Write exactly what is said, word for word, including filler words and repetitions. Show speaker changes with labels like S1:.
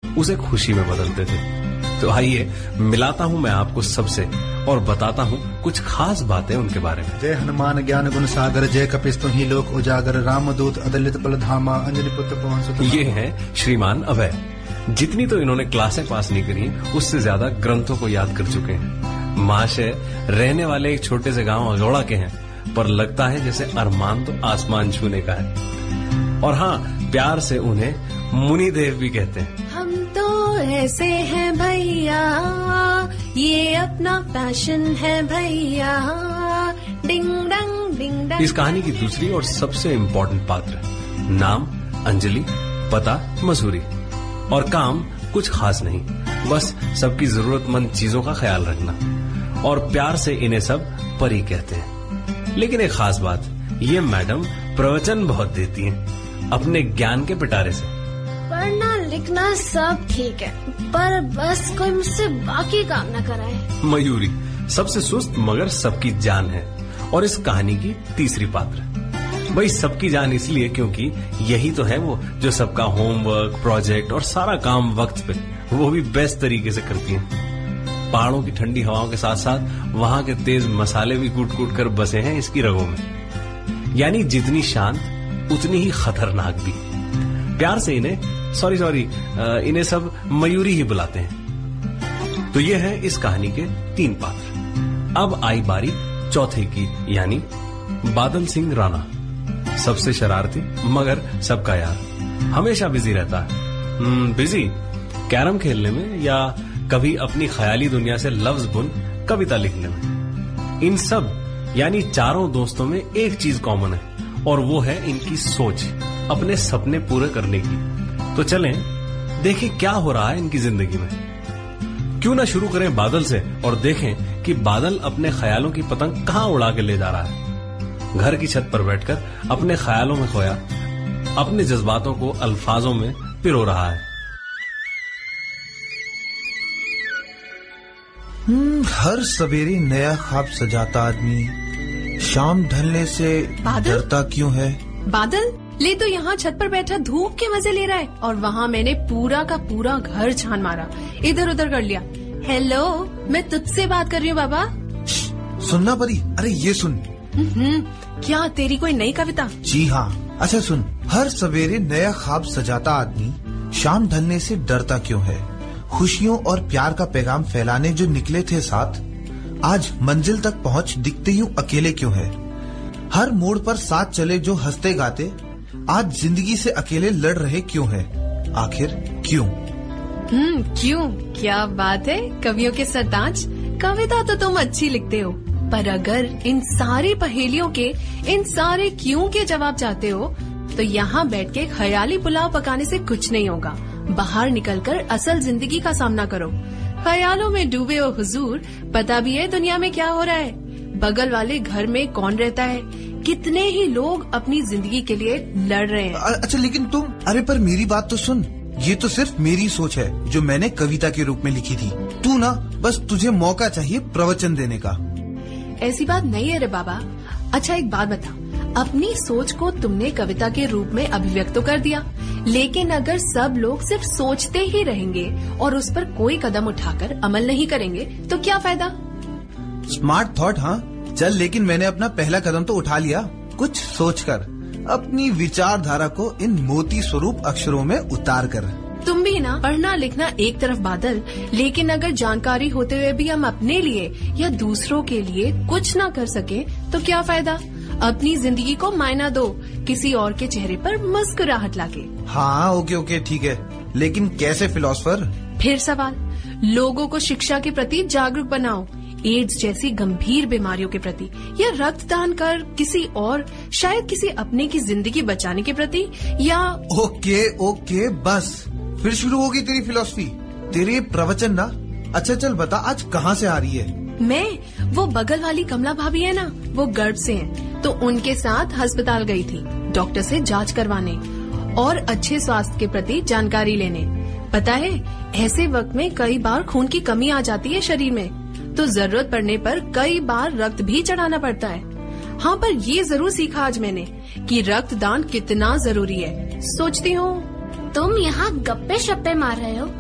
S1: उसे खुशी में बदलते थे। तो आइए मिलाता हूँ मैं आपको सबसे और बताता हूँ कुछ खास बातें उनके बारे में।
S2: जय हनुमान ज्ञान गुण सागर, जय कपिस्तु ही लोक उजागर, रामदूत अदलित बल धामा, अंजनी पुत्र पवन सुत।
S1: ये है श्रीमान अभय। जितनी तो इन्होंने क्लासें पास नहीं करी, उससे ज्यादा ग्रंथों को याद कर चुके हैं। महाशय रहने वाले एक छोटे से गांव अजोड़ा के हैं, पर लगता है जैसे अरमान तो आसमान छूने का है। और हाँ, प्यार से उन्हें मुनि देव भी कहते हैं।
S3: हम तो ऐसे हैं भैया, ये अपना फैशन है भैया, डिंग डंग डिंग डंग।
S1: इस कहानी की दूसरी और सबसे इम्पोर्टेंट पात्र, नाम अंजलि, पता मसूरी, और काम कुछ खास नहीं, बस सबकी जरूरतमंद चीजों का ख्याल रखना। और प्यार से इन्हें सब परी कहते हैं। लेकिन एक खास बात, ये मैडम प्रवचन बहुत देती हैं, अपने ज्ञान के पिटारे से।
S3: पढ़ना लिखना सब ठीक है, पर बस कोई मुझसे बाकी काम न कराए।
S1: मयूरी सबसे सुस्त मगर सबकी जान है, और इस कहानी की तीसरी पात्र। भाई सबकी जान इसलिए क्योंकि यही तो है वो जो सबका होमवर्क, प्रोजेक्ट और सारा काम वक्त पे, वो भी बेस्ट तरीके से करती हैं। पहाड़ों की ठंडी हवाओं के साथ साथ वहां के तेज मसाले भी कूट कूट कर बसे हैं इसकी रगों में। यानी जितनी शांत उतनी ही खतरनाक भी। प्यार से इन्हें सॉरी सॉरी इन्हें सब मयूरी ही बुलाते हैं। तो ये है इस कहानी के तीन पात्र। अब आई बारी चौथे की, यानी बादल सिंह राणा। सबसे शरारती मगर सबका यार, हमेशा बिजी रहता है। बिजी कैरम खेलने में या कभी अपनी ख्याली दुनिया से लफ्ज बुन कविता लिखने में। इन सब यानी चारों दोस्तों में एक चीज कॉमन है, और वो है इनकी सोच अपने सपने पूरे करने की। तो चलें देखें क्या हो रहा है इनकी जिंदगी में। क्यों ना शुरू करें बादल से और देखें कि बादल अपने ख्यालों की पतंग कहां उड़ा के ले जा रहा है। घर की छत पर बैठकर अपने ख्यालों में खोया, अपने जज्बातों को अल्फाजों में पिरो रहा है।
S2: हर सवेरे नया ख्वाब सजाता आदमी, शाम ढलने से डरता क्यों है।
S3: बादल ले तो यहाँ छत पर बैठा धूप के मजे ले रहा है, और वहाँ मैंने पूरा का पूरा घर छान मारा, इधर उधर कर लिया। हेलो, मैं तुझसे बात कर रही हूँ बाबा।
S2: सुनना परी, अरे ये सुन।
S3: क्या तेरी कोई नई कविता?
S2: जी हाँ, अच्छा सुन। हर सवेरे नया ख्वाब सजाता आदमी, शाम ढलने से डरता क्यों है। खुशियों और प्यार का पैगाम फैलाने जो निकले थे साथ, आज मंजिल तक पहुँच दिखते यूं अकेले क्यों है। हर मोड़ पर साथ चले जो हंसते गाते, आज जिंदगी से अकेले लड़ रहे क्यों है। आखिर क्यों?
S3: हम्म क्यों? क्या बात है, कवियों के सरताज। कविता तो तुम अच्छी लिखते हो, पर अगर इन सारी पहेलियों के, इन सारे क्यों के जवाब चाहते हो, तो यहाँ बैठ के ख्याली पुलाव पकाने से कुछ नहीं होगा। बाहर निकलकर असल जिंदगी का सामना करो। ख्यालों में डूबे हो हुजूर, पता भी है दुनिया में क्या हो रहा है, बगल वाले घर में कौन रहता है, कितने ही लोग अपनी जिंदगी के लिए लड़ रहे हैं।
S2: अच्छा लेकिन तुम, अरे पर मेरी बात तो सुन। ये तो सिर्फ मेरी सोच है जो मैंने कविता के रूप में लिखी थी। तू ना बस तुझे मौका चाहिए प्रवचन देने का।
S3: ऐसी बात नहीं है रे बाबा। अच्छा एक बात बता, अपनी सोच को तुमने कविता के रूप में अभिव्यक्त तो कर दिया, लेकिन अगर सब लोग सिर्फ सोचते ही रहेंगे और उस पर कोई कदम उठाकर अमल नहीं करेंगे तो क्या फायदा?
S2: स्मार्ट थॉट, हाँ चल, लेकिन मैंने अपना पहला कदम तो उठा लिया, कुछ सोचकर, अपनी विचारधारा को इन मोती स्वरूप अक्षरों में उतार कर।
S3: तुम भी ना, पढ़ना लिखना एक तरफ बादल, लेकिन अगर जानकारी होते हुए भी हम अपने लिए या दूसरों के लिए कुछ ना कर सके तो क्या फायदा? अपनी जिंदगी को मायना दो, किसी और के चेहरे पर मुस्कुराहट लाके।
S2: हाँ ओके ओके ठीक है, लेकिन कैसे फिलोसफर?
S3: फिर सवाल, लोगों को शिक्षा के प्रति जागरूक बनाओ, एड्स जैसी गंभीर बीमारियों के प्रति, या रक्तदान कर किसी और, शायद किसी अपने की जिंदगी बचाने के प्रति, या
S2: ओके ओके बस, फिर शुरू होगी तेरी फिलॉसफी, तेरे प्रवचन ना। अच्छा चल बता, आज कहाँ से आ रही है?
S3: मैं, वो बगल वाली कमला भाभी है ना, वो गर्भ से हैं, तो उनके साथ अस्पताल गई थी डॉक्टर से जांच करवाने और अच्छे स्वास्थ्य के प्रति जानकारी लेने। पता है ऐसे वक्त में कई बार खून की कमी आ जाती है शरीर में, तो जरूरत पड़ने पर कई बार रक्त भी चढ़ाना पड़ता है। हाँ, पर ये जरूर सीखा आज मैंने कि रक्तदान कितना जरूरी है। सोचती हूँ
S4: तुम यहाँ गप्पे शप्पे मार रहे हो,